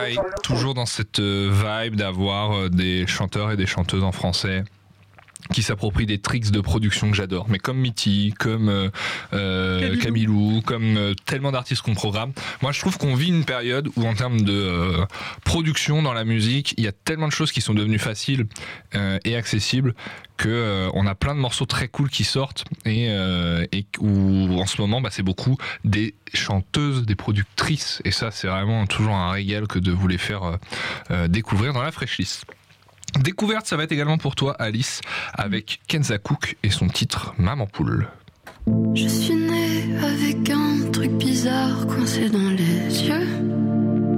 pareil, toujours dans cette vibe d'avoir des chanteurs et des chanteuses en français qui s'approprient des tricks de production que j'adore, mais comme Mitty, comme Camilou, comme tellement d'artistes qu'on programme. Moi je trouve qu'on vit une période où en termes de production dans la musique, il y a tellement de choses qui sont devenues faciles et accessibles que on a plein de morceaux très cool qui sortent et où en ce moment c'est beaucoup des chanteuses, des productrices, et ça c'est vraiment toujours un régal que de vous les faire découvrir dans la Fresh-List. Découverte, ça va être également pour toi, Alice, avec Kenza Cook et son titre Maman Poule. Je suis née avec un truc bizarre coincé dans les yeux.